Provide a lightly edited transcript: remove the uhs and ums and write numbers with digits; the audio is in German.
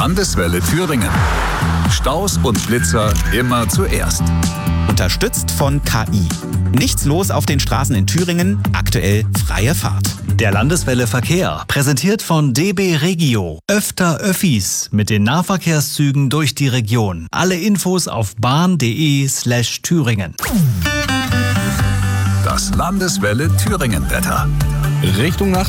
Landeswelle Thüringen. Staus und Blitzer immer zuerst. Unterstützt von KI. Nichts los auf den Straßen in Thüringen, aktuell freie Fahrt. Der Landeswelle Verkehr, präsentiert von DB Regio. Öfter Öffis mit den Nahverkehrszügen durch die Region. Alle Infos auf bahn.de/Thüringen. Das Landeswelle Thüringen Wetter. Richtung nach